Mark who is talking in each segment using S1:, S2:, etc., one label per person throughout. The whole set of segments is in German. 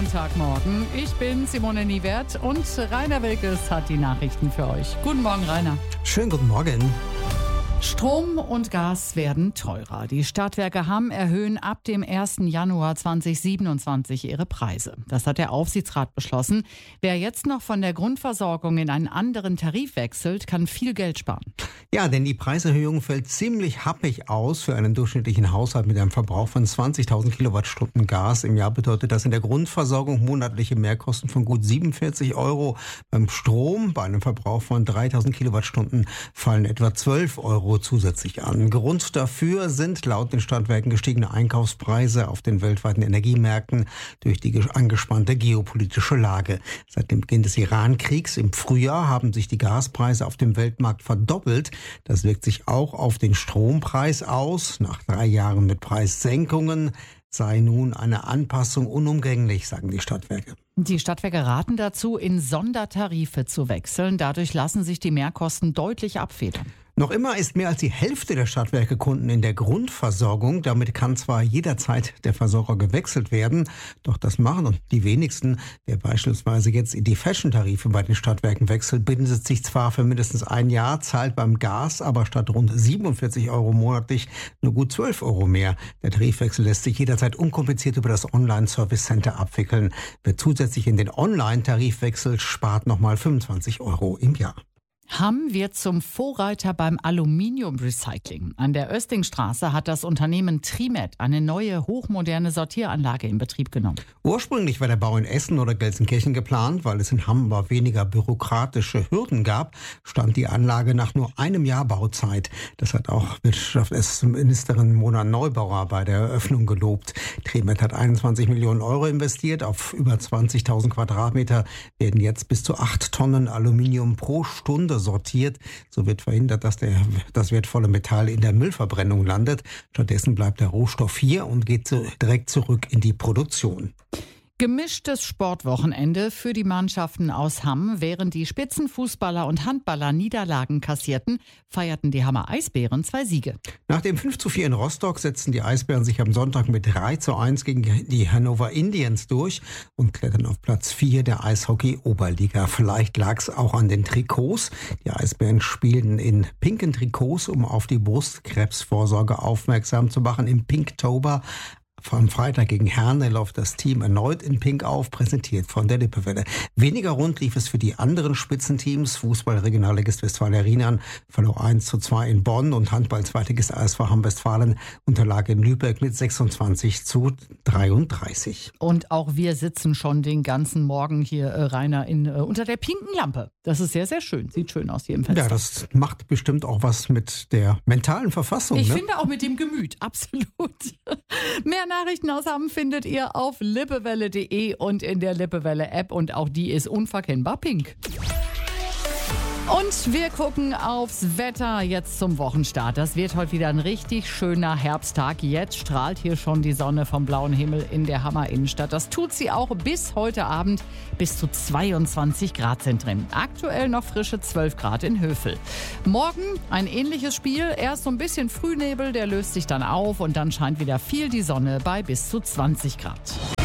S1: Montagmorgen. Ich bin Simone Niewert und Rainer Wilkes hat die Nachrichten für euch. Guten Morgen, Rainer.
S2: Schönen guten Morgen.
S1: Strom und Gas werden teurer. Die Stadtwerke Hamm erhöhen ab dem 1. Januar 2027 ihre Preise. Das hat der Aufsichtsrat beschlossen. Wer jetzt noch von der Grundversorgung in einen anderen Tarif wechselt, kann viel Geld sparen.
S2: Ja, denn die Preiserhöhung fällt ziemlich happig aus. Für einen durchschnittlichen Haushalt mit einem Verbrauch von 20.000 Kilowattstunden Gas im Jahr bedeutet das in der Grundversorgung monatliche Mehrkosten von gut 47 Euro. Beim Strom, bei einem Verbrauch von 3.000 Kilowattstunden, fallen etwa 12 Euro zusätzlich an. Grund dafür sind laut den Stadtwerken gestiegene Einkaufspreise auf den weltweiten Energiemärkten durch die angespannte geopolitische Lage. Seit dem Beginn des Iran-Kriegs im Frühjahr haben sich die Gaspreise auf dem Weltmarkt verdoppelt. Das wirkt sich auch auf den Strompreis aus. Nach 3 Jahren mit Preissenkungen sei nun eine Anpassung unumgänglich, sagen die Stadtwerke.
S1: Die Stadtwerke raten dazu, in Sondertarife zu wechseln. Dadurch lassen sich die Mehrkosten deutlich abfedern.
S2: Noch immer ist mehr als die Hälfte der Stadtwerke Kunden in der Grundversorgung. Damit kann zwar jederzeit der Versorger gewechselt werden, doch das machen und die wenigsten. Wer beispielsweise jetzt in die Fashion-Tarife bei den Stadtwerken wechselt, bindet sich zwar für mindestens ein Jahr, zahlt beim Gas aber statt rund 47 Euro monatlich nur gut 12 Euro mehr. Der Tarifwechsel lässt sich jederzeit unkompliziert über das Online-Service-Center abwickeln. Wer zusätzlich in den Online-Tarif wechselt, spart nochmal 25 Euro im Jahr.
S1: Hamm wird zum Vorreiter beim Aluminiumrecycling. An der Oestingstraße hat das Unternehmen Trimet eine neue, hochmoderne Sortieranlage in Betrieb genommen.
S2: Ursprünglich war der Bau in Essen oder Gelsenkirchen geplant, weil es in Hamm aber weniger bürokratische Hürden gab, stand die Anlage nach nur einem Jahr Bauzeit. Das hat auch Wirtschaftsministerin Mona Neubauer bei der Eröffnung gelobt. Trimet hat 21 Millionen Euro investiert. Auf über 20.000 Quadratmeter werden jetzt bis zu 8 Tonnen Aluminium pro Stunde sortiert. So wird verhindert, dass das wertvolle Metall in der Müllverbrennung landet. Stattdessen bleibt der Rohstoff hier und geht direkt zurück in die Produktion.
S1: Gemischtes Sportwochenende für die Mannschaften aus Hamm. Während die Spitzenfußballer und Handballer Niederlagen kassierten, feierten die Hammer Eisbären 2 Siege.
S2: Nach dem 5:4 in Rostock setzten die Eisbären sich am Sonntag mit 3:1 gegen die Hannover Indians durch und klettern auf Platz 4 der Eishockey-Oberliga. Vielleicht lag es auch an den Trikots. Die Eisbären spielten in pinken Trikots, um auf die Brustkrebsvorsorge aufmerksam zu machen im Pinktober. Am Freitag gegen Herne läuft das Team erneut in Pink auf, präsentiert von der Lippewelle. Weniger rund lief es für die anderen Spitzenteams. Fußball-Regionalligist Westfalia Rheinland verlor 1:2 in Bonn und Handball-Zweitligist ASV Hamm-Westfalen unterlag in Lübeck mit 26:33.
S1: Und auch wir sitzen schon den ganzen Morgen hier, Rainer, unter der pinken Lampe. Das ist sehr, sehr schön. Sieht schön aus hier im Fenster.
S2: Ja, das macht bestimmt auch was mit der mentalen Verfassung.
S1: Ich finde auch mit dem Gemüt, absolut. Mehr Nachrichten aus Hamm findet ihr auf lippewelle.de und in der Lippewelle-App und auch die ist unverkennbar pink. Und wir gucken aufs Wetter jetzt zum Wochenstart. Das wird heute wieder ein richtig schöner Herbsttag. Jetzt strahlt hier schon die Sonne vom blauen Himmel in der Hammer Innenstadt. Das tut sie auch bis heute Abend. Bis zu 22 Grad sind drin. Aktuell noch frische 12 Grad in Hövel. Morgen ein ähnliches Spiel. Erst so ein bisschen Frühnebel, der löst sich dann auf und dann scheint wieder viel die Sonne bei bis zu 20 Grad.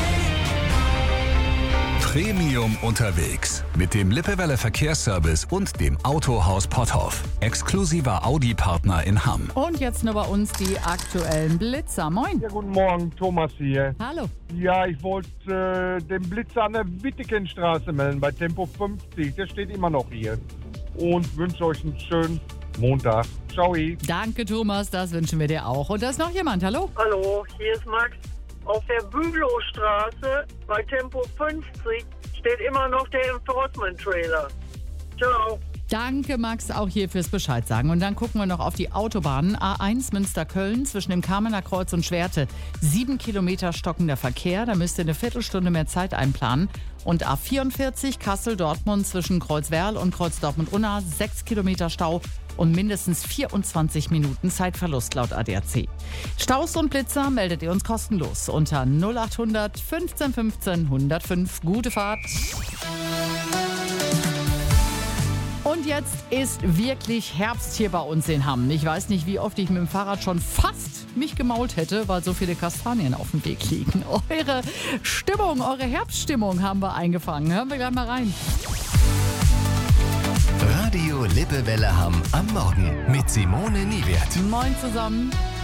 S3: Premium unterwegs mit dem Lippewelle Verkehrsservice und dem Autohaus Potthoff. Exklusiver Audi-Partner in Hamm.
S1: Und jetzt nur bei uns die aktuellen Blitzer. Moin.
S4: Ja, guten Morgen, Thomas hier.
S1: Hallo.
S4: Ja, ich wollte den Blitzer an der Wittekenstraße melden, bei Tempo 50. Der steht immer noch hier. Und wünsche euch einen schönen Montag. Ciao.
S1: Danke, Thomas, das wünschen wir dir auch. Und da ist noch jemand. Hallo.
S5: Hallo, hier ist Max. Auf der Bülowstraße bei Tempo 50 steht immer noch der Enforcement-Trailer. Ciao.
S1: Danke, Max, auch hier fürs Bescheid sagen. Und dann gucken wir noch auf die Autobahnen. A1 Münster-Köln zwischen dem Kamener Kreuz und Schwerte. 7 Kilometer stockender Verkehr. Da müsst ihr eine Viertelstunde mehr Zeit einplanen. Und A44 Kassel-Dortmund zwischen Kreuzwerl und Kreuz-Dortmund-Unna. 6 Kilometer Stau und mindestens 24 Minuten Zeitverlust laut ADAC. Staus und Blitzer meldet ihr uns kostenlos unter 0800 15 15 105. Gute Fahrt. Und Und jetzt ist wirklich Herbst hier bei uns in Hamm. Ich weiß nicht, wie oft ich mit dem Fahrrad schon fast mich gemault hätte, weil so viele Kastanien auf dem Weg liegen. Eure Stimmung, eure Herbststimmung haben wir eingefangen. Hören wir gleich mal rein.
S3: Radio Lippewelle Hamm am Morgen mit Simone Niewert.
S1: Moin zusammen.